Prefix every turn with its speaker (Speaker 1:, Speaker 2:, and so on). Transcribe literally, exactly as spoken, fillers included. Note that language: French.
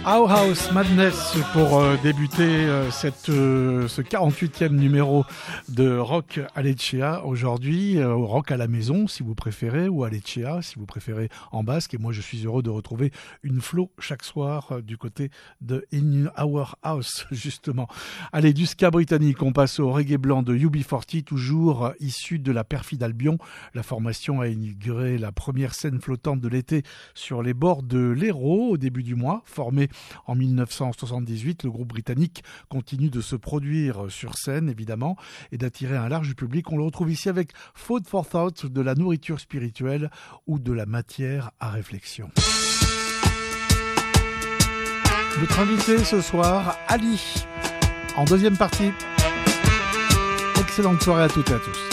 Speaker 1: Our House Madness pour euh, débuter euh, cette, euh, ce quarante-huitième numéro de Rock à Lecce. Aujourd'hui, euh, Rock à la maison si vous préférez, ou à Lecce si vous préférez en basque. Et moi je suis heureux de retrouver une Flo chaque soir euh, du côté de In Our House justement. Allez, du ska britannique, on passe au reggae blanc de U B quarante, toujours euh, issu de la perfide Albion. La formation a inauguré la première scène flottante de l'été sur les bords de l'Hérault au début du mois. Formé en dix-neuf cent soixante-dix-huit, le groupe britannique continue de se produire sur scène, évidemment, et d'attirer un large public. On le retrouve ici avec Food for Thought, de la nourriture spirituelle ou de la matière à réflexion. Notre invité ce soir, Ali, en deuxième partie. Excellente soirée à toutes et à tous.